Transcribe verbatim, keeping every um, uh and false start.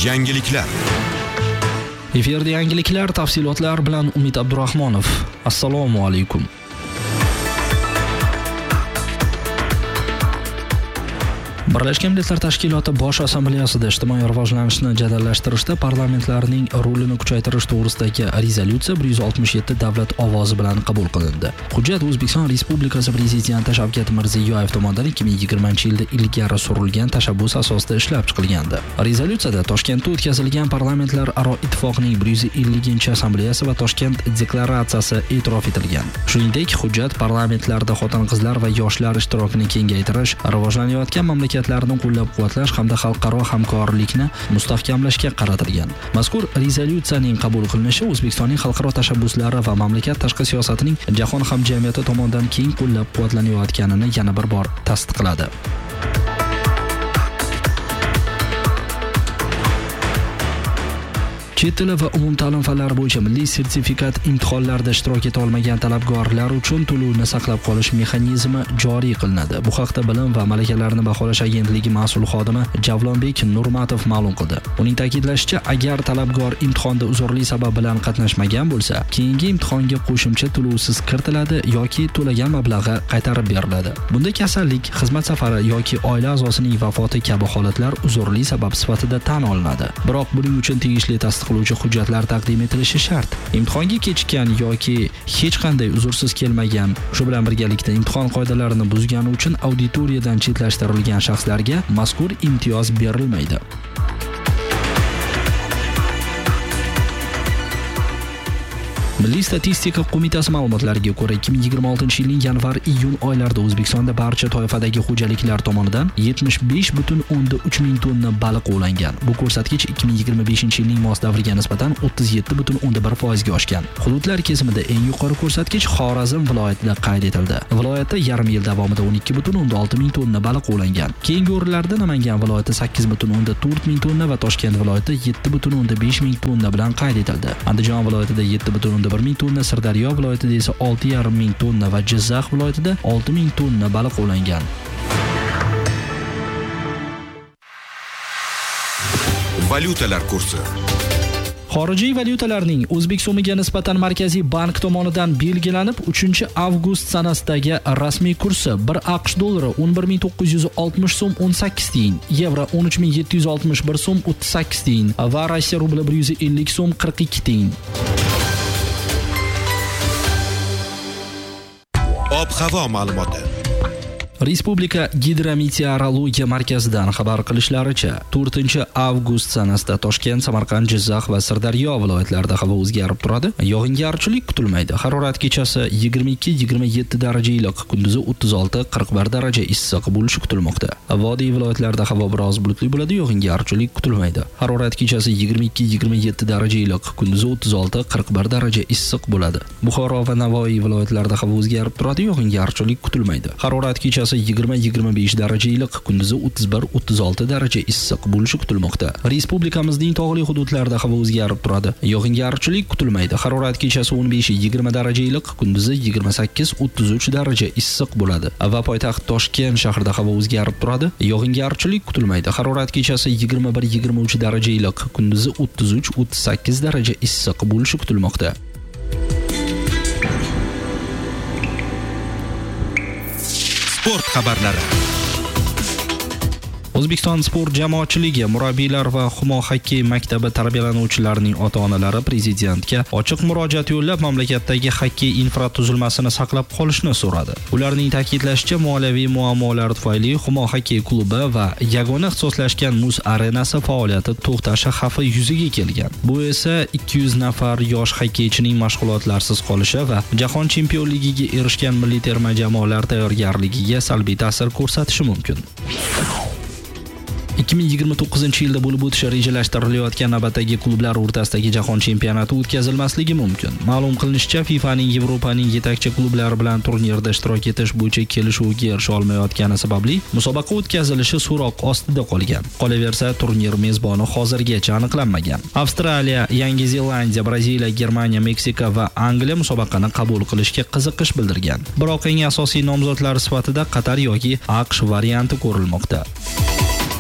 Yangiliklar. Efirda yangiliklar, tafsilotlar bilan Umid Abdurahmonov. Assalomu alaykum. Birlashgan Millatlar Tashkiloti Bosh Assambleyasida ijtimoiy rivojlanishni jadallashtirishda parlamentlarning rolini kuchaytirish to'g'risidagi rezolyutsiya bir yuz oltmish yetti davlat ovozi bilan qabul qilindi. Hujjat O'zbekiston Respublikasi Prezidenti Shavkat Mirziyoyev tomonidan ikki ming yigirmanchi yilda ilgari surilgan tashabbus asosida ishlab chiqilgandi. Rezolyutsiyada Toshkentda o'tkazilgan parlamentlararo ittifoqning bir yuz ellinchi assambleyasi va Toshkent deklaratsiyasi e'tirof etilgan. Shuningdek, hujjat parlamentlarda xotin-qizlar va yoshlar ishtirokini kengaytirish, rivojlanayotgan mamlakat harakatlarni qo'llab-quvvatlash hamda xalqaro hamkorlikni mustahkamlashga qaratilgan. Mazkur rezolyutsiyaning qabul qilinishi O'zbekistonning xalqaro tashabbuslari va mamlakat tashqi siyosatining jahon hamjamiyati tomonidan keng qo'llab-quvvatlanayotganini yana bir bor tasdiqladi. Chet tili va umumta'lim fanlari bo'yicha milliy sertifikat imtihonlarida ishtirok eta olmagan talabgorlar uchun to'lovni saqlab qolish mexanizmi joriy qilinadi. Bu haqda Bilim va malakalarni baholash agentligi mas'ul xodimi Javlonbek Nurmatov ma'lum qildi. Uning ta'kidlashicha, agar talabgor imtihonda uzrli sabab bilan qatnashmagan bo'lsa, keyingi imtihonga qo'shimcha to'lovsiz kiritiladi yoki to'lagan mablag'i qaytarib beriladi. Bunda kasallik, xizmat safari yoki oila a'zosining vafoti kabi holatlar uzrli sabab sifatida tan olinadi. Biroq buning uchun tegishli tasdiq hujjatlar taqdim etilishi shart. Imtihonga kechikkan yoki hech qanday uzursiz kelmagan, shu bilan birgalikda imtihon qoidalarini buzgani uchun auditoriyadan chetlashtirilgan shaxslarga mazkur imtiyoz berilmaydi. Milliy statistika qo'mitasi ma'lumotlariga ko'ra, ikki ming yigirma oltinchi yilning yanvar-iyun oylarida O'zbekistonda barcha toifadagi xo'jaliklar tomonidan yetmish besh butun o'nda uch ming tonna baliq ovlangan. Bu ko'rsatkich ikki ming yigirma beshinchi yilning mos davriga nisbatan o'ttiz yetti butun o'nda bir foiz ga oshgan. Hududlar kesimida eng yuqori ko'rsatkich Xorazm viloyatida qayd etildi. Viloyatda yarim yil davomida o'n ikki butun o'nda olti ming tonna baliq ovlangan. Keyingi o'rinlarda Namangan viloyati sakkiz butun o'nda to'rt ming tonna va Toshkent viloyati yetti butun o'nda besh ming tonna bilan qayd etildi. Andijon viloyatida yetti butun o'nda bir ming tonna, Sirdaryo viloyatida esa olti yarim ming tonna va Jizzax viloyatida olti ming tonna baliq ovlangan. Valyutalar kursi. Xorijiy valyutalarning O'zbek so'miga nisbatan Markaziy bank tomonidan belgilanib uchinchi avgust sanasidagi rasmiy kursi bir AQSh dollari o'n bir ming to'qqiz yuz oltmish so'm o'n sakkiz tiyin, yevro o'n uch ming yetti yuz oltmish bir so'm o'ttiz sakkiz tiyin va Rossiya rubli bir yuz ellik so'm qirq ikki tiyin. Ob-havo ma'lumoti. Respublika Gidrometeorologiya markazidan xabar qilishlaricha, to'rtinchi avgust sanasida Toshkent, Samarqand, Jizzax va Sirdaryo viloyatlarida havo o'zgarib turadi. Yog'ingarchilik kutilmaydi. Harorat kechasi yigirma ikki yigirma yetti daraja iliq, kunduzi o'ttiz olti qirq bir daraja issiq bo'lishi kutilmoqda. Vodiy viloyatlarida havo biroz bulutli bo'ladi, yog'ingarchilik kutilmaydi. Harorat kechasi yigirma ikki yigirma yetti daraja iliq, kunduzi o'ttiz olti qirq bir daraja issiq bo'ladi. Buxoro va Navoiy viloyatlarida havo o'zgarib turadi, yog'ingarchilik kutilmaydi. Harorat kechasi yigirma yigirma besh daraja iliq, kunduzi o'ttiz bir o'ttiz olti daraja issiq bo'lishi kutilmoqda. Respublikamizning tog'li hududlarida havo o'zgarib turadi. Yog'ingarchilik kutilmaydi. Harorat kechasi o'n besh yigirma daraja iliq, kunduzi yigirma sakkiz o'ttiz uch daraja issiq bo'ladi. Va poytaxt Toshkent shahrida havo o'zgarib turadi. Yog'ingarchilik kutilmaydi. Harorat kechasi yigirma bir yigirma uch daraja iliq, kunduzi o'ttiz uch o'ttiz sakkiz daraja issiq bo'lishi kutilmoqda. Sport xabarlari. O'zbekiston sport jamoatchiligi, murabbiylar va Humo xokkey maktabi tarbiyalanuvchilarining ota-onalari prezidentga ochiq murojaat yo'llab mamlakatdagi xokkey infratuzilmasini saqlab qolishni so'radi. Ularning ta'kidlashicha, moliyaviy muammolar tufayli Humo xokkey klubi va yagona ixtisoslashgan muz arenasi faoliyati to'xtashi xavfi yuzaga kelgan. Bu esa ikki yuz nafar yosh xokkeychining mashg'ulotlarsiz qolishi va jahon chempionligiga erishgan milliy terma jamoalar tayyorgarligiga salbiy ta'sir ko'rsatishi mumkin. ikki ming yigirma to'qqizinchi yilda bo'lib o'tishi rejalashtirilayotgan navbatdagi klublar o'rtasidagi jahon chempionati o'tkazilmasligi mumkin. Ma'lum qilinishicha, FIFAning Yevropaning yetakchi klublari bilan turnirda ishtirok etish bo'yicha kelishuvga erisha olmayotgani sababli musobaqa o'tkazilishi so'roq ostida qolgan. Qolaversa, turnir mezboni hozirgacha aniqlanmagan. Avstraliya, Yangi Zelandiya, Braziliya, Germaniya, Meksika va Angliya musobaqani qabul qilishga qiziqish bildirgan. Biroq eng asosiy nomzodlar sifatida Qatar yoki AQSh varianti ko'rilmoqda.